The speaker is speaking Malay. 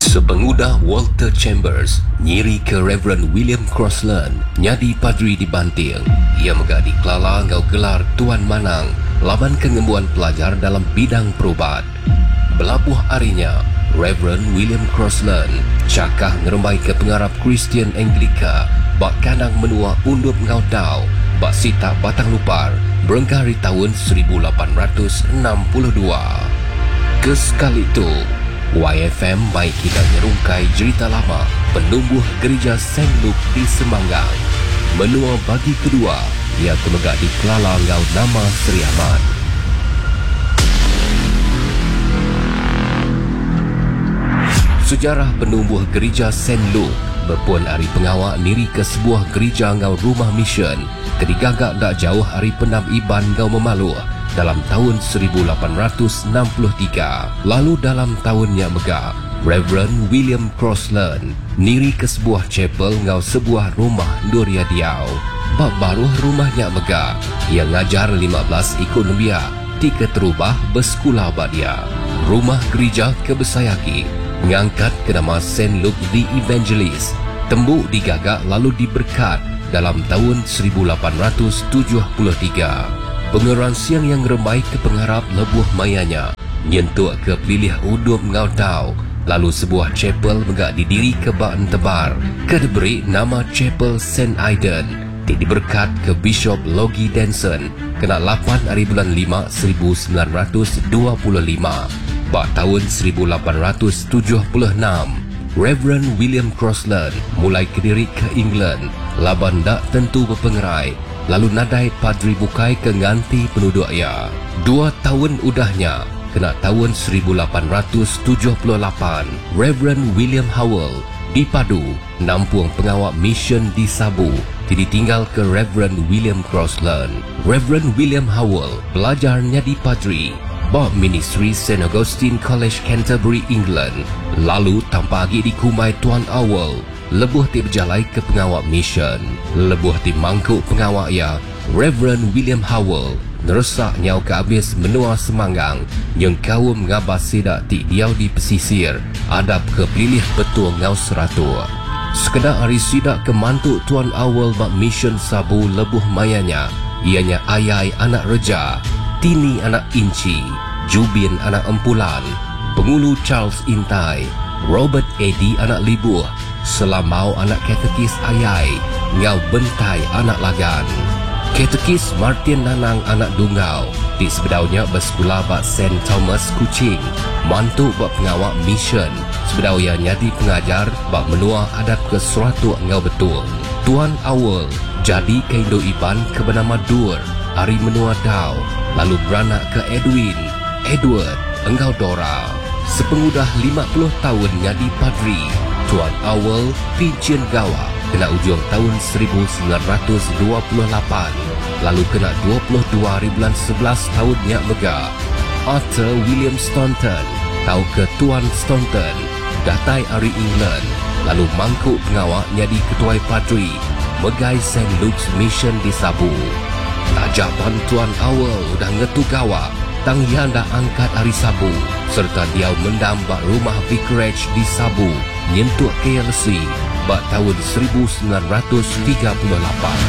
Sepengudah Walter Chambers nyiri ke Reverend William Crossland nyadi padri di Banting. Ia megadi kelala ngau gelar Tuan Manang laban kengembuan pelajar dalam bidang perubat. Belabuh harinya, Reverend William Crossland cakah ngerembai ke pengarap Kristian Anglika bak kanang menua undup ngau dau bak sita batang lupar berengkari tahun 1862. Kesekali itu, YFM mai kita nyerungkai cerita lama penumbuh gereja Saint Luke di Semanggang. Menua bagi kedua, ia temegak di Kelala ngau nama Seri Ahmad. Sejarah penumbuh gereja Saint Luke berpuan hari pengawak niri ke sebuah gereja ngau rumah mission kedigagak tak jauh hari penam Iban ngau Memaluh dalam tahun 1863. Lalu dalam tahunnya megah, Reverend William Crossland niri ke sebuah chapel ngau sebuah rumah Nuria Diau. Bak baruh rumahnya megah, ia ngajar 15 ekonomia tika terubah bersekolah bak dia. Rumah gereja kebesayaki mengangkat ke nama Saint Luke the Evangelist. Tembuk digagak lalu diberkat dalam tahun 1873. Pengeran siang yang remai ke pengharap lebuh mayanya nyentuh ke pilih udup ngau tau. Lalu sebuah chapel megak didiri ke baan tebar ke diberi nama Chapel St. Aidan. Diberkat ke Bishop Logie Denson kena 8 hari bulan 5 1925. Bak tahun 1876, Reverend William Crossland mulai kediri ke England laban tak tentu berpengerai. Lalu nadai padri bukai ke nganti penduduk ia. 2 tahun udahnya, kena tahun 1878, Reverend William Howell dipadu nampung pengawak mission di Sabu ditinggal ke Reverend William Crossland. Reverend William Howell belajarnya di padri bak ministry St. Augustine College Canterbury, England. Lalu tanpa lagi dikumai Tuan Howell lebuh ti berjalai ke pengawak mission. Lebuh ti mangkuk pengawak ya, Reverend William Howell neresak nyau ke habis menua Semanggang yang kaum ngabas sidak ti diau di pesisir adab ke pilih betul ngau seratua. Sekedar hari sidak ke mantuk Tuan Howell bak mission Sabu lebuh mayanya, ianya Ayai anak Reja, Tini anak Inci, Jubin anak Empulan, Pengulu Charles Intai, Robert Eddy anak Libuh, Selamau anak Katekis Ayai, ngau Bentai anak Lagan, Katekis Martin Nanang anak Dungau, di sebedaunya bersekolah bak St. Thomas Kuching, mantu bak pengawak mission, sebedau ia nyadi pengajar bak menua adat ke suatu ngau betul. Tuan Awal jadi ke Indo Iban ke bernama Dur, hari menua Dau, lalu beranak ke Edward, engkau Dora. Sepengudah 50 tahun nyadi padri, Tuan Awal Pincin Gawa kena ujung tahun 1928, lalu kena 22 hari bulan 11 tahunnya megah. Arthur William Staunton tahu ke Tuan Staunton datai hari England, lalu mangkuk pengawak nyadi ketua padri megai St. Luke's Mission di Sabu. Tajaban Tuan Awal udah ngetu gawa tang yanda angkat hari Sabu serta dia mendambak rumah vicarage di Sabu nyentuh KLC bak tahun 1938.